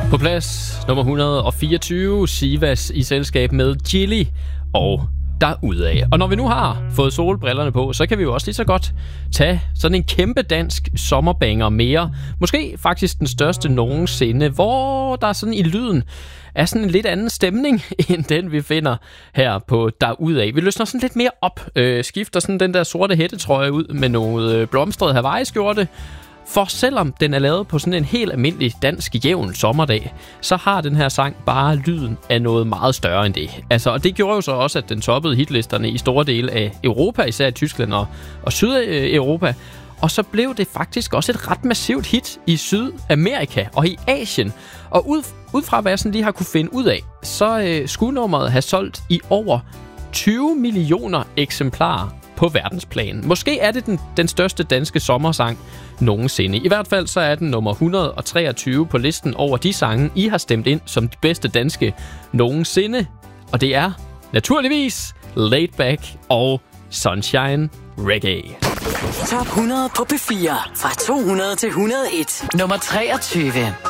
På plads nummer 124, Sivas i selskab med Chili og derudad. Og når vi nu har fået solbrillerne på, så kan vi jo også lige så godt tage sådan en kæmpe dansk sommerbanger mere. Måske faktisk den største nogensinde, hvor der sådan i lyden er sådan en lidt anden stemning, end den vi finder her på derudad. Vi løsner sådan lidt mere op, skifter sådan den der sorte hættetrøje ud med noget blomstret Hawaii-skjorte. For selvom den er lavet på sådan en helt almindelig dansk jævn sommerdag, så har den her sang bare lyden af noget meget større end det. Altså, og det gjorde jo så også, at den toppede hitlisterne i store dele af Europa, især i Tyskland og Sydeuropa. Og så blev det faktisk også et ret massivt hit i Sydamerika og i Asien. Og ud fra hvad jeg sådan lige har kunne finde ud af, så skulle nummeret have solgt i over 20 millioner eksemplarer på verdensplan. Måske er det den største danske sommersang nogensinde. I hvert fald så er den nummer 123 på listen over de sange, I har stemt ind som de bedste danske nogensinde. Og det er naturligvis Laid Back og Sunshine Reggae. Top 100 på P4 fra 200 til 101. Nummer 23.